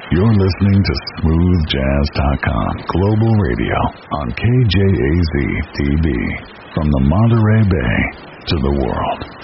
You're listening to SmoothJazz.com Global Radio on KJAZ-TV. From the Monterey Bay to the world.